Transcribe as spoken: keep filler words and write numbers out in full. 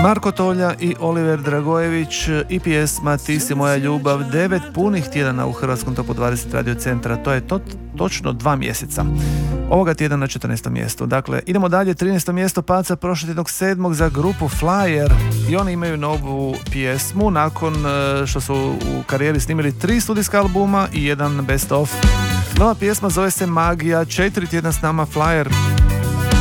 Marko Tolja i Oliver Dragojević i pjesma Ti si moja ljubav, devet punih tjedana u Hrvatskom topu dvadeset radio centra, to je to, točno dva mjeseca. Ovoga tjedna na četrnaestom mjestu. Dakle, idemo dalje, trinaesto mjesto paca prošlotjednog sedmog za grupu Flyer i oni imaju novu pjesmu nakon što su u karijeri snimili tri studijska albuma i jedan best of. Nova pjesma zove se Magija, četiri tjedna s nama Flyer.